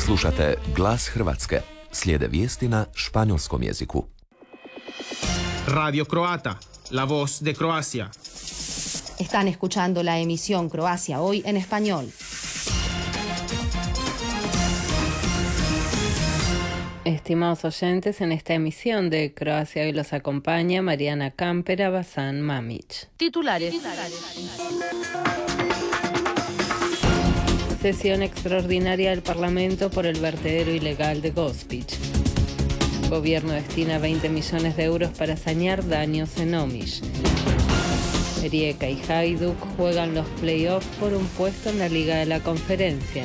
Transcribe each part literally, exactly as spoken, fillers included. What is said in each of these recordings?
Slušate Glas Hrvatske. Slijede vijesti na španjolskom jeziku. Radio Croata, la voz de Croacia. Están escuchando la emisión Croacia Hoy en español. Estimados oyentes, en esta emisión de Croacia Hoy los acompaña Mariana Campera, Bazán Mamić. Titulares. Sesión extraordinaria del Parlamento por el vertedero ilegal de Gospić. Gobierno destina veinte millones de euros para sanear daños en Omiš. Rijeka y Hajduk juegan los play-offs por un puesto en la Liga de la Conferencia.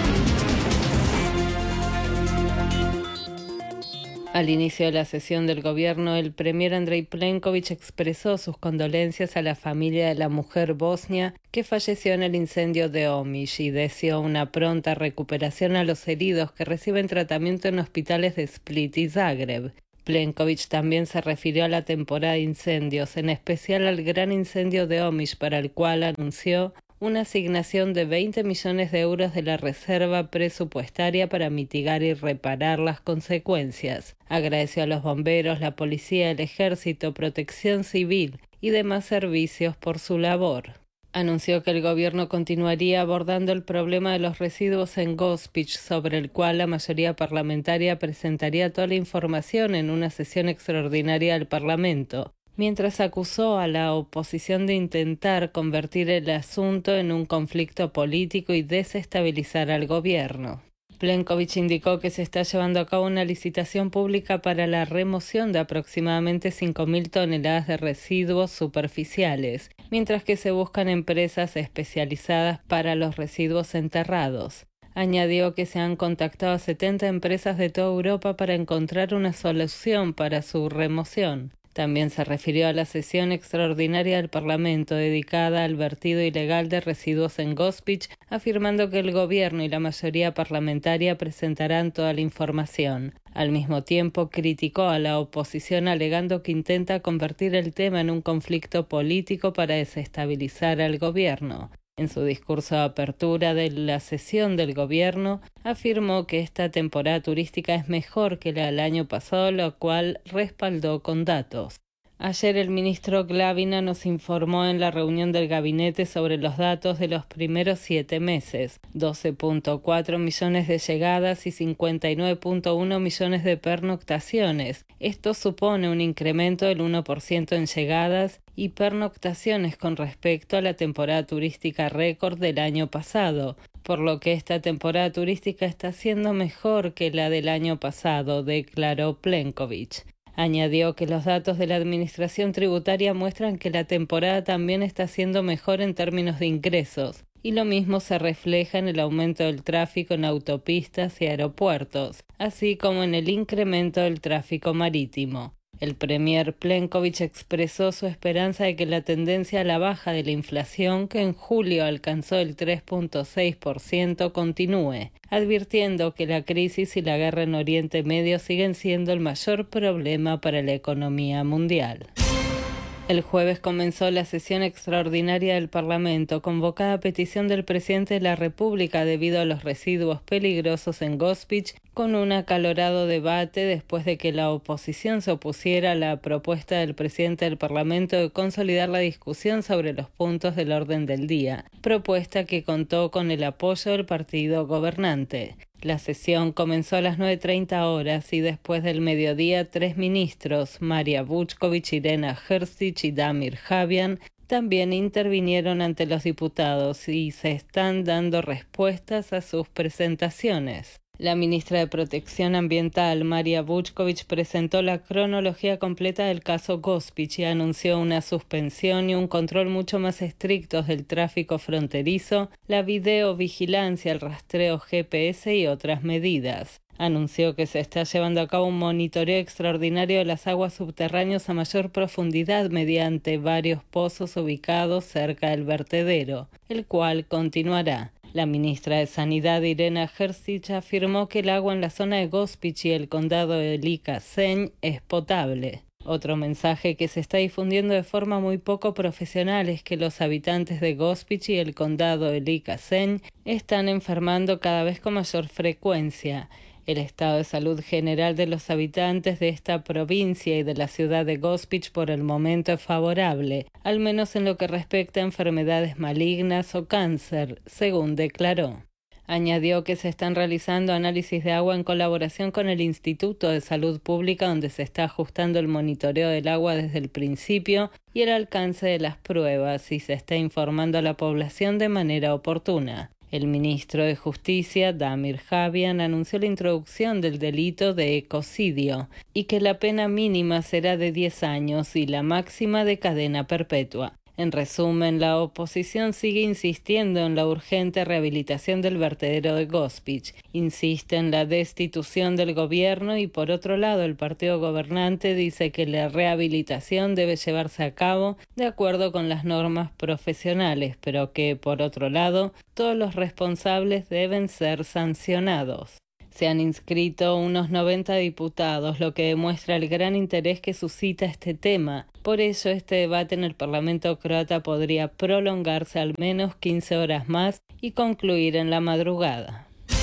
Al inicio de la sesión del gobierno, el premier Andrej Plenković expresó sus condolencias a la familia de la mujer bosnia que falleció en el incendio de Omiš y deseó una pronta recuperación a los heridos que reciben tratamiento en hospitales de Split y Zagreb. Plenković también se refirió a la temporada de incendios, en especial al gran incendio de Omiš, para el cual anunció una asignación de veinte millones de euros de la reserva presupuestaria para mitigar y reparar las consecuencias. Agradeció a los bomberos, la policía, el ejército, protección civil y demás servicios por su labor. Anunció que el gobierno continuaría abordando el problema de los residuos en Gospić, sobre el cual la mayoría parlamentaria presentaría toda la información en una sesión extraordinaria del Parlamento, mientras acusó a la oposición de intentar convertir el asunto en un conflicto político y desestabilizar al gobierno. Plenković indicó que se está llevando a cabo una licitación pública para la remoción de aproximadamente cinco mil toneladas de residuos superficiales, mientras que se buscan empresas especializadas para los residuos enterrados. Añadió que se han contactado a setenta empresas de toda Europa para encontrar una solución para su remoción. También se refirió a la sesión extraordinaria del Parlamento dedicada al vertido ilegal de residuos en Gospić, afirmando que el gobierno y la mayoría parlamentaria presentarán toda la información. Al mismo tiempo, criticó a la oposición alegando que intenta convertir el tema en un conflicto político para desestabilizar al gobierno. En su discurso de apertura de la sesión del gobierno, afirmó que esta temporada turística es mejor que la del año pasado, lo cual respaldó con datos. Ayer el ministro Glavina nos informó en la reunión del gabinete sobre los datos de los primeros siete meses, doce punto cuatro millones de llegadas y cincuenta y nueve punto uno millones de pernoctaciones. Esto supone un incremento del uno por ciento en llegadas y pernoctaciones con respecto a la temporada turística récord del año pasado, por lo que esta temporada turística está siendo mejor que la del año pasado, declaró Plenković. Añadió que los datos de la Administración Tributaria muestran que la temporada también está siendo mejor en términos de ingresos, y lo mismo se refleja en el aumento del tráfico en autopistas y aeropuertos, así como en el incremento del tráfico marítimo. El premier Plenković expresó su esperanza de que la tendencia a la baja de la inflación, que en julio alcanzó el tres punto seis por ciento, continúe, advirtiendo que la crisis y la guerra en Oriente Medio siguen siendo el mayor problema para la economía mundial. El jueves comenzó la sesión extraordinaria del Parlamento, convocada a petición del presidente de la República debido a los residuos peligrosos en Gospić, con un acalorado debate después de que la oposición se opusiera a la propuesta del presidente del Parlamento de consolidar la discusión sobre los puntos del orden del día, propuesta que contó con el apoyo del partido gobernante. La sesión comenzó a las nueve treinta horas y después del mediodía tres ministros, Marija Vučković, Irena Hrstić y Damir Habijan, también intervinieron ante los diputados y se están dando respuestas a sus presentaciones. La ministra de Protección Ambiental, Marija Vučković, presentó la cronología completa del caso Gospić y anunció una suspensión y un control mucho más estrictos del tráfico fronterizo, la videovigilancia, el rastreo G P S y otras medidas. Anunció que se está llevando a cabo un monitoreo extraordinario de las aguas subterráneas a mayor profundidad mediante varios pozos ubicados cerca del vertedero, el cual continuará. La ministra de Sanidad, Irena Hrstić, afirmó que el agua en la zona de Gospić y el condado de Lika-Senj es potable. Otro mensaje que se está difundiendo de forma muy poco profesional es que los habitantes de Gospić y el condado de Liča-Senj están enfermando cada vez con mayor frecuencia. El estado de salud general de los habitantes de esta provincia y de la ciudad de Gospić por el momento es favorable, al menos en lo que respecta a enfermedades malignas o cáncer, según declaró. Añadió que se están realizando análisis de agua en colaboración con el Instituto de Salud Pública, donde se está ajustando el monitoreo del agua desde el principio y el alcance de las pruebas, y se está informando a la población de manera oportuna. El ministro de Justicia, Damir Habian, anunció la introducción del delito de ecocidio y que la pena mínima será de diez años y la máxima de cadena perpetua. En resumen, la oposición sigue insistiendo en la urgente rehabilitación del vertedero de Gospić, insiste en la destitución del gobierno y, por otro lado, el partido gobernante dice que la rehabilitación debe llevarse a cabo de acuerdo con las normas profesionales, pero que, por otro lado, todos los responsables deben ser sancionados. Se han inscrito unos noventa diputados, lo que demuestra el gran interés que suscita este tema. Por ello, este debate en el Parlamento croata podría prolongarse al menos quince horas más y concluir en la madrugada.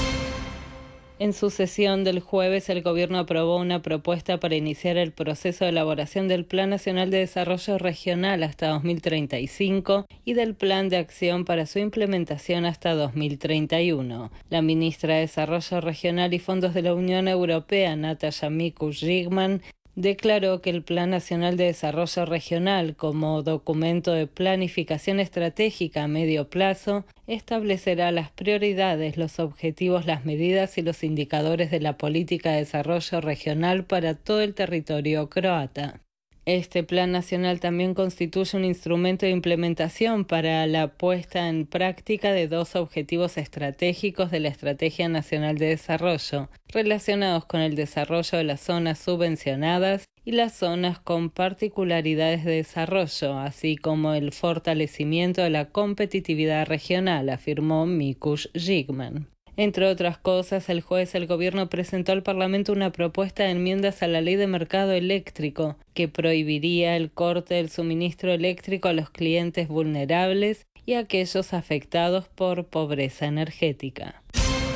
En su sesión del jueves, el gobierno aprobó una propuesta para iniciar el proceso de elaboración del Plan Nacional de Desarrollo Regional hasta dos mil treinta y cinco y del Plan de Acción para su implementación hasta dos mil treinta y uno. La ministra de Desarrollo Regional y Fondos de la Unión Europea, Nataša Mikuš-Žigman, declaró que el Plan Nacional de Desarrollo Regional, como documento de planificación estratégica a medio plazo, establecerá las prioridades, los objetivos, las medidas y los indicadores de la política de desarrollo regional para todo el territorio croata. Este Plan Nacional también constituye un instrumento de implementación para la puesta en práctica de dos objetivos estratégicos de la Estrategia Nacional de Desarrollo, relacionados con el desarrollo de las zonas subvencionadas y las zonas con particularidades de desarrollo, así como el fortalecimiento de la competitividad regional, afirmó Mikuš-Žigman. Entre otras cosas, el jueves el gobierno presentó al Parlamento una propuesta de enmiendas a la Ley de Mercado Eléctrico que prohibiría el corte del suministro eléctrico a los clientes vulnerables y a aquellos afectados por pobreza energética.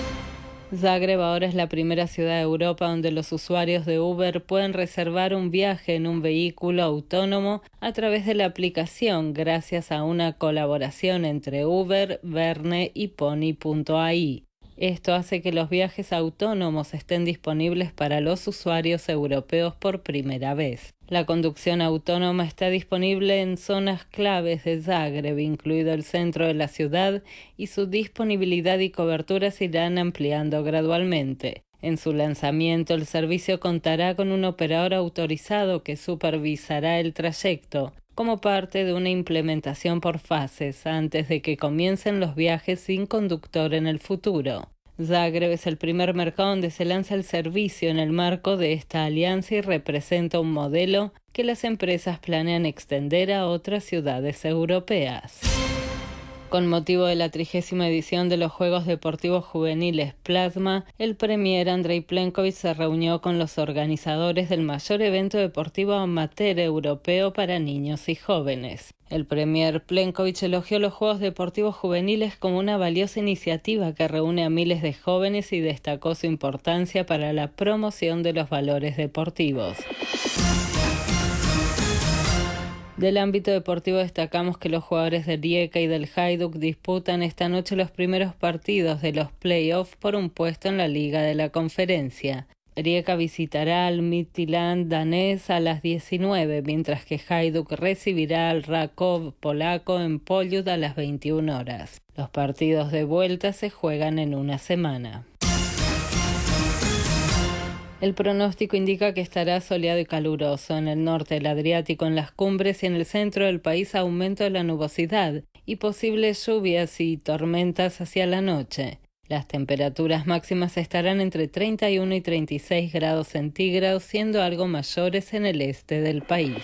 Zagreb ahora es la primera ciudad de Europa donde los usuarios de Uber pueden reservar un viaje en un vehículo autónomo a través de la aplicación gracias a una colaboración entre Uber, Verne y Pony punto a i. Esto hace que los viajes autónomos estén disponibles para los usuarios europeos por primera vez. La conducción autónoma está disponible en zonas claves de Zagreb, incluido el centro de la ciudad, y su disponibilidad y cobertura se irán ampliando gradualmente. En su lanzamiento, el servicio contará con un operador autorizado que supervisará el trayecto, como parte de una implementación por fases, antes de que comiencen los viajes sin conductor en el futuro. Zagreb es el primer mercado donde se lanza el servicio en el marco de esta alianza y representa un modelo que las empresas planean extender a otras ciudades europeas. Con motivo de la trigésima edición de los Juegos Deportivos Juveniles Plasma, el premier Andrej Plenković se reunió con los organizadores del mayor evento deportivo amateur europeo para niños y jóvenes. El premier Plenković elogió los Juegos Deportivos Juveniles como una valiosa iniciativa que reúne a miles de jóvenes y destacó su importancia para la promoción de los valores deportivos. Del ámbito deportivo destacamos que los jugadores de Rijeka y del Hajduk disputan esta noche los primeros partidos de los play-offs por un puesto en la Liga de la Conferencia. Rijeka visitará al Midtjylland danés a las diecinueve, mientras que Hajduk recibirá al Rakov polaco en Poljud a las veintiuna horas. Los partidos de vuelta se juegan en una semana. El pronóstico indica que estará soleado y caluroso. En el norte del Adriático, en las cumbres y en el centro del país aumento de la nubosidad y posibles lluvias y tormentas hacia la noche. Las temperaturas máximas estarán entre treinta y uno y treinta y seis grados centígrados, siendo algo mayores en el este del país.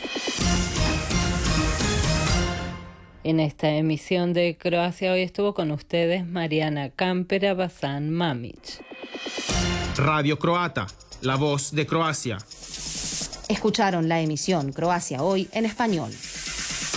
En esta emisión de Croacia hoy estuvo con ustedes Mariana Campera Bazán Mamić. Radio Croata, la voz de Croacia. Escucharon la emisión Croacia Hoy en español.